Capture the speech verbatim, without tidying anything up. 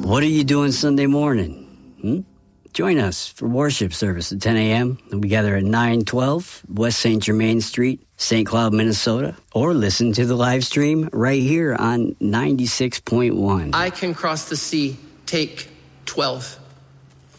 What are you doing Sunday morning? Hmm? Join us for worship service at ten a.m. We gather at nine twelve West Saint Germain Street, Saint Cloud, Minnesota. Or listen to the live stream right here on ninety-six point one. I can cross the sea, take twelve.